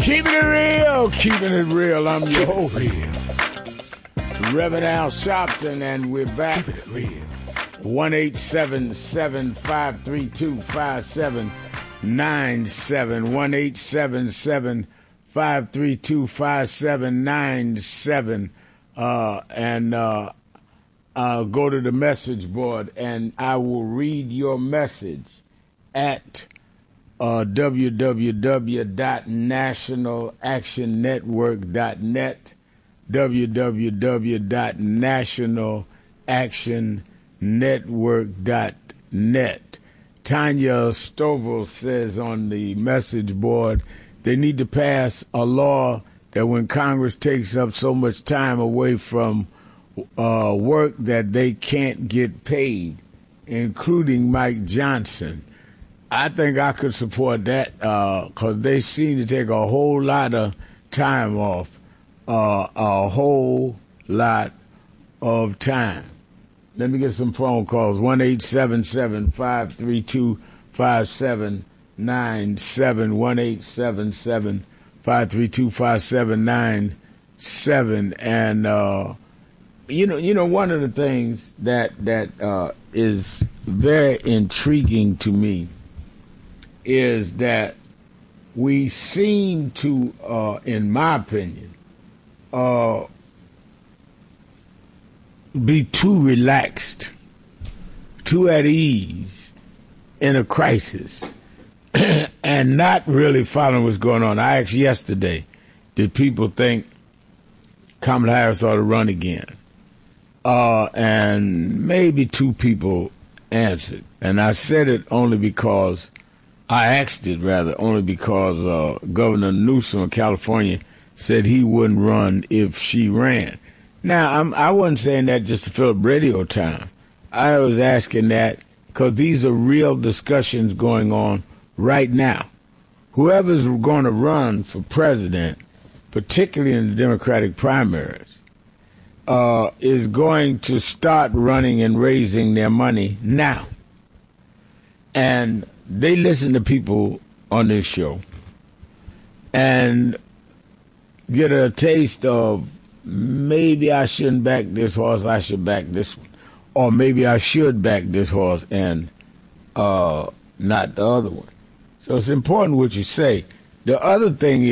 Keeping it real. I'm your host, Reverend Al Sharpton, and we're back. Keep it real. 1-877-532-5797. 1-877-532-5797. And go to the message board, and I will read your message at www.nationalactionnetwork.net, www.nationalactionnetwork.net. Tanya Stovall says on the message board, they need to pass a law that when Congress takes up so much time away from work that they can't get paid, including Mike Johnson. I think I could support that because they seem to take a whole lot of time off, a whole lot of time. Let me get some phone calls. 1-877-532-5797. 1-877-532-5797. And you know, one of the things that is very intriguing to me is that we seem to, in my opinion, be too relaxed, too at ease in a crisis, and not really following what's going on. I asked yesterday, did people think Kamala Harris ought to run again? And maybe two people answered. And I said it only because Governor Newsom of California said he wouldn't run if she ran. Now, I wasn't saying that just to fill up radio time. I was asking that because these are real discussions going on right now. Whoever's going to run for president, particularly in the Democratic primaries, is going to start running and raising their money now. And they listen to people on this show and get a taste of maybe I shouldn't back this horse, I should back this one. Or maybe I should back this horse and not the other one. So it's important what you say. The other thing